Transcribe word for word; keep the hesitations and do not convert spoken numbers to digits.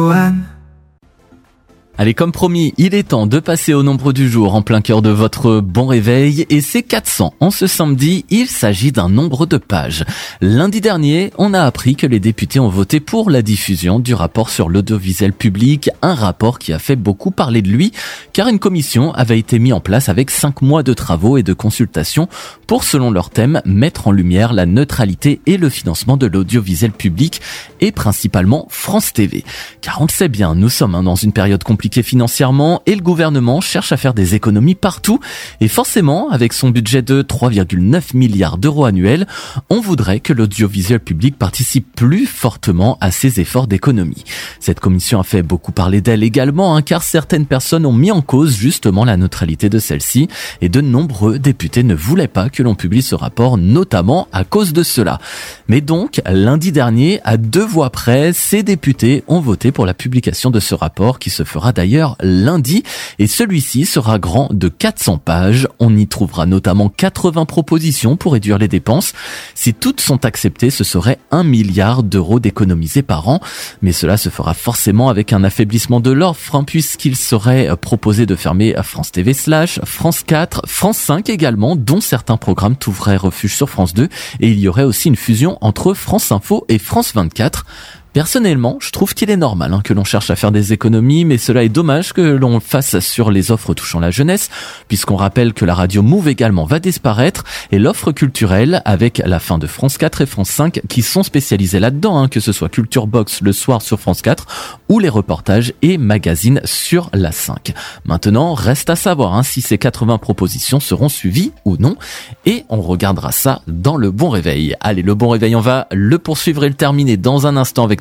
Allez, comme promis, il est temps de passer au nombre du jour en plein cœur de votre bon réveil et c'est quatre cents. En ce samedi, il s'agit d'un nombre de pages. Lundi dernier, on a appris que les députés ont voté pour la diffusion du rapport sur l'audiovisuel public, un rapport qui a fait beaucoup parler de lui car une commission avait été mise en place avec cinq mois de travaux et de consultations pour, selon leur thème, mettre en lumière la neutralité et le financement de l'audiovisuel public et principalement France T V. Car on le sait bien, nous sommes dans une période compliquée financièrement et le gouvernement cherche à faire des économies partout et forcément avec son budget de trois virgule neuf milliards d'euros annuels, on voudrait que l'audiovisuel public participe plus fortement à ces efforts d'économie. Cette commission a fait beaucoup parler d'elle également hein, car certaines personnes ont mis en cause justement la neutralité de celle-ci et de nombreux députés ne voulaient pas que l'on publie ce rapport, notamment à cause de cela. Mais donc lundi dernier, à deux voix près, ces députés ont voté pour la publication de ce rapport qui se fera d'ailleurs lundi et celui-ci sera grand de quatre cents pages. On y trouvera notamment quatre-vingts propositions pour réduire les dépenses. Si toutes sont acceptées, ce serait un milliard d'euros d'économisés par an. Mais cela se fera forcément avec un affaiblissement de l'offre hein, puisqu'il serait proposé de fermer France T V slash, France quatre, France cinq également, dont certains programmes trouveraient refuge sur France deux et il y aurait aussi une fusion entre France Info et France vingt-quatre. Personnellement, je trouve qu'il est normal hein, que l'on cherche à faire des économies, mais cela est dommage que l'on le fasse sur les offres touchant la jeunesse, puisqu'on rappelle que la radio Move également va disparaître, et l'offre culturelle, avec la fin de France quatre et France cinq, qui sont spécialisées là-dedans, hein, que ce soit Culture Box le soir sur France quatre, ou les reportages et magazines sur la cinq. Maintenant, reste à savoir hein, si ces quatre-vingts propositions seront suivies ou non, et on regardera ça dans le bon réveil. Allez, le bon réveil, on va le poursuivre et le terminer dans un instant avec